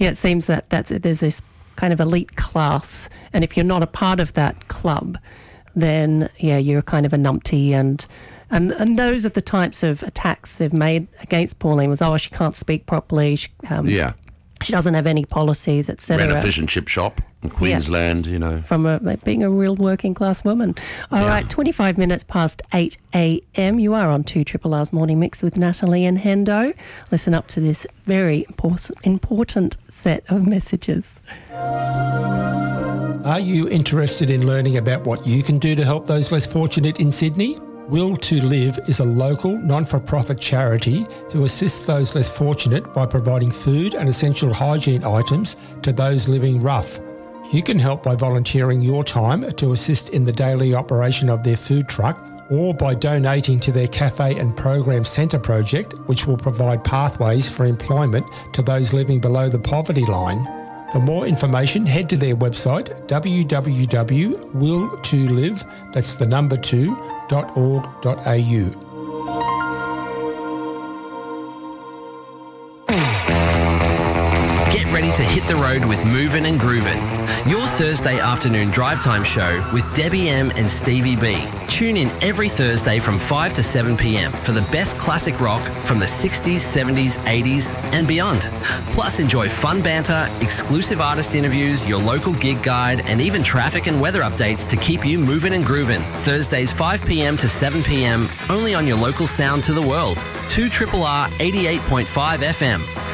Yeah, it seems that there's this kind of elite class, and if you're not a part of that club, then you're kind of a numpty, and those are the types of attacks they've made against Pauline was, she can't speak properly, she doesn't have any policies, etc. Ran a fish and chip shop in Queensland, From being a real working class woman. All right, 25 minutes past 8 a.m. You are on 2RRR's Morning Mix with Natalie and Hendo. Listen up to this very important set of messages. Are you interested in learning about what you can do to help those less fortunate in Sydney? Will to Live is a local, non-for-profit charity who assists those less fortunate by providing food and essential hygiene items to those living rough. You can help by volunteering your time to assist in the daily operation of their food truck, or by donating to their Cafe and Program Centre project, which will provide pathways for employment to those living below the poverty line. For more information, head to their website, www.will2live, that's the number 2.org.au. Get ready to hit the road with Movin' and Groovin', your Thursday afternoon drive time show with Debbie M and Stevie B. Tune in every Thursday from 5 to 7 p.m. for the best classic rock from the 60s, 70s, 80s and beyond. Plus enjoy fun banter, exclusive artist interviews, your local gig guide and even traffic and weather updates to keep you moving and grooving. Thursdays 5 p.m. to 7 p.m. only on your local sound to the world. 2RRR 88.5 FM.